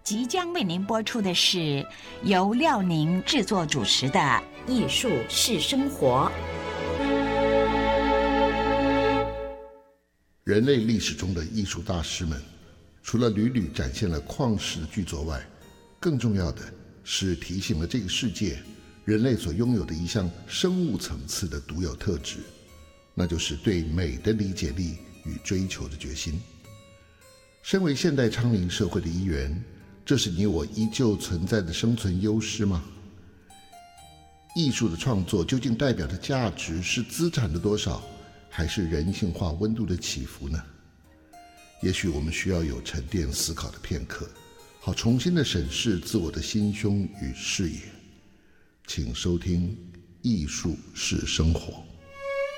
即将为您播出的是由廖宁制作主持的《艺术是生活》。 人类历史中的艺术大师们，除了屡屡展现了旷世的巨作外，更重要的是提醒了这个世界，人类所拥有的一项生物层次的独有特质，那就是对美的理解力与追求的决心。身为现代昌明社会的一员，这是你我依旧存在的生存优势吗？艺术的创作究竟代表的价值是资产的多少，还是人性化温度的起伏呢？也许我们需要有沉淀思考的片刻，好重新的审视自我的心胸与视野。请收听《艺术是生活》。